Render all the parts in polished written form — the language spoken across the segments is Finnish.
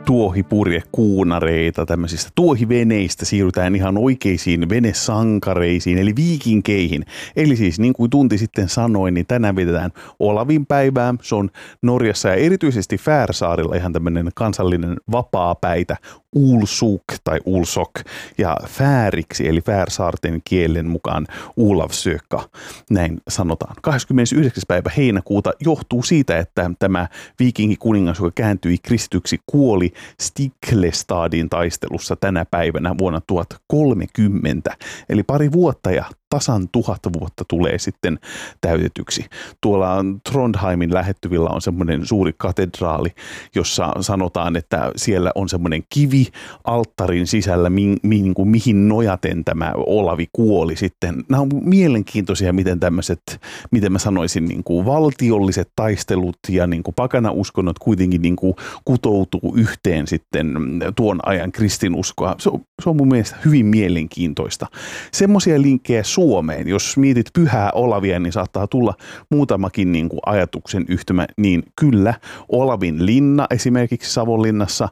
tuohipurjekuunareita, tämmöisistä tuohiveneistä siirrytään ihan oikeisiin venesankareisiin, eli viikinkeihin. Eli siis niin kuin tunti sitten sanoin, niin tänään vietetään Olavin päivää. Se on Norjassa ja erityisesti Färsaarilla ihan tämmöinen kansallinen vapaapäitä, Ulsuk tai Ulsok, ja Fääriksi eli Färsaarten kielen mukaan Ulavsöka, näin sanotaan. 29. päivä heinäkuuta johtuu siitä, että tämä viikingikuningas, joka kääntyi kristityksi, kuoli Stiklestadin taistelussa tänä päivänä vuonna 1030. Eli pari vuotta ja tasan 1000 vuotta tulee sitten täytetyksi. Tuolla Trondheimin lähettyvillä on semmoinen suuri katedraali, jossa sanotaan, että siellä on semmoinen kivi alttarin sisällä, mihin nojaten tämä Olavi kuoli sitten. Nämä on mielenkiintoisia, miten tämmöiset, miten mä sanoisin, niin kuin valtiolliset taistelut ja niin kuin pakanauskonnot kuitenkin niin kuin kutoutuu yhteen sitten tuon ajan kristinuskoa. Se on mun mielestä hyvin mielenkiintoista. Semmoisia linkkejä Suomeen, jos mietit Pyhää Olavia, niin saattaa tulla muutamakin niin kuin ajatuksen yhtymä, niin kyllä Olavin linna esimerkiksi Savonlinnassa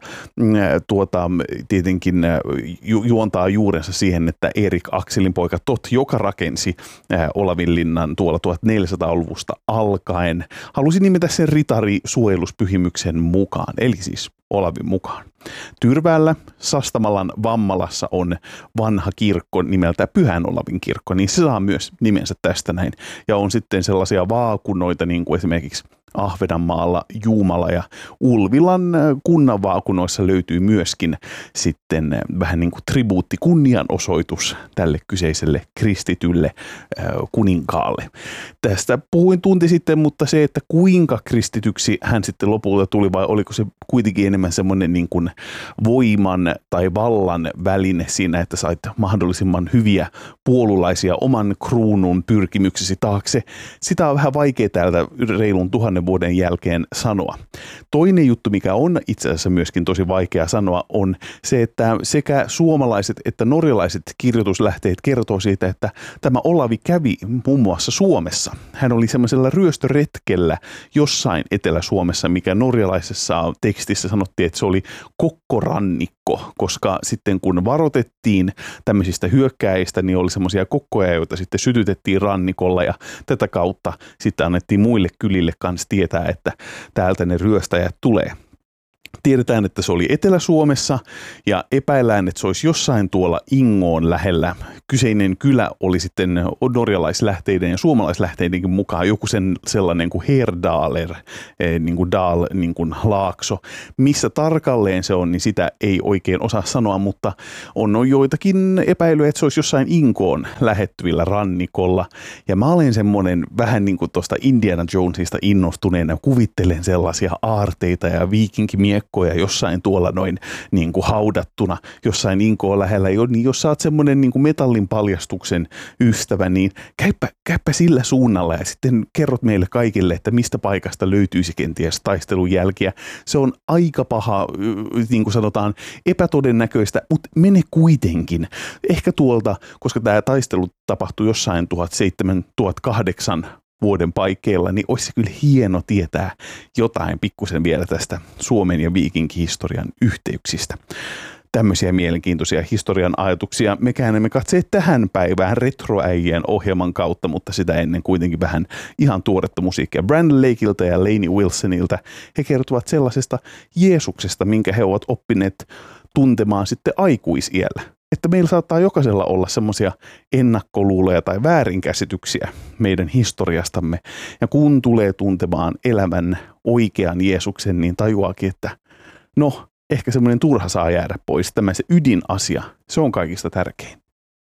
tietenkin juontaa juurensa siihen, että Erik Akselin poika Tot, joka rakensi Olavin linnan tuolla 1400-luvusta alkaen, halusi nimetä sen ritari-suojeluspyhimyksen mukaan, eli siis Olavin mukaan. Tyrväällä Sastamalan Vammalassa on vanha kirkko nimeltä Pyhän Olavin kirkko, niin se saa myös nimensä tästä näin. Ja on sitten sellaisia vaakunoita, niin kuin esimerkiksi Ahvenanmaalla Juumala ja Ulvilan kunnan vaakunoissa löytyy myöskin sitten vähän niin kuin tribuutti, kunnianosoitus tälle kyseiselle kristitylle kuninkaalle. Tästä puhuin tunti sitten, mutta se, että kuinka kristityksi hän sitten lopulta tuli vai oliko se kuitenkin enemmän semmoinen niin kuin voiman tai vallan väline siinä, että sait mahdollisimman hyviä puolulaisia oman kruunun pyrkimyksesi taakse. Sitä on vähän vaikea täältä reilun 1000 vuoden jälkeen sanoa. Toinen juttu, mikä on itse asiassa myöskin tosi vaikea sanoa, on se, että sekä suomalaiset että norjalaiset kirjoituslähteet kertoo siitä, että tämä Olavi kävi muun muassa Suomessa. Hän oli semmoisella ryöstöretkellä jossain Etelä-Suomessa, mikä norjalaisessa tekstissä sanottiin, että se oli kokkorannikko, koska sitten kun varoitettiin tämmöisistä hyökkäistä, niin oli semmoisia kokkoja, joita sitten sytytettiin rannikolla ja tätä kautta sitten annettiin muille kylille kanssa tietää, että täältä ne ryöstäjät tulee. Tiedetään, että se oli Etelä-Suomessa ja epäillään, että se olisi jossain tuolla Ingoon lähellä. Kyseinen kylä oli sitten norjalaislähteiden ja suomalaislähteidenkin mukaan joku sellainen kuin Herdaler, niin kuin Dal, niin kuin laakso. Missä tarkalleen se on, niin sitä ei oikein osaa sanoa, mutta on joitakin epäilyjä, että se olisi jossain Ingoon lähettyvillä rannikolla. Ja mä olen semmoinen vähän niin kuin tuosta Indiana Jonesista innostuneena, kuvittelen sellaisia aarteita ja viikinkimiekkoja jossain tuolla noin niin kuin haudattuna, jossain Inkoon lähellä, niin jos sä oot semmoinen niin kuin metallin paljastuksen ystävä, niin käypä sillä suunnalla ja sitten kerrot meille kaikille, että mistä paikasta löytyisi kenties taistelun jälkiä. Se on aika paha, niin kuin sanotaan, epätodennäköistä, mutta mene kuitenkin. Ehkä tuolta, koska tämä taistelu tapahtui jossain 1007-1008 vuoden paikkeilla, niin olisi kyllä hieno tietää jotain pikkusen vielä tästä Suomen ja viikinkihistorian yhteyksistä. Tämmöisiä mielenkiintoisia historian ajatuksia. Me käännämme katseet tähän päivään Retroäijien ohjelman kautta, mutta sitä ennen kuitenkin vähän ihan tuoretta musiikkia Brandon Lakeilta ja Lainey Wilsonilta. He kertovat sellaisesta Jeesuksesta, minkä he ovat oppineet tuntemaan sitten aikuisiällä. Että meillä saattaa jokaisella olla semmoisia ennakkoluuloja tai väärinkäsityksiä meidän historiastamme. Ja kun tulee tuntemaan elämän oikean Jeesuksen, niin tajuaakin, että no, ehkä semmoinen turha saa jäädä pois. Tämä se ydinasia, se on kaikista tärkein.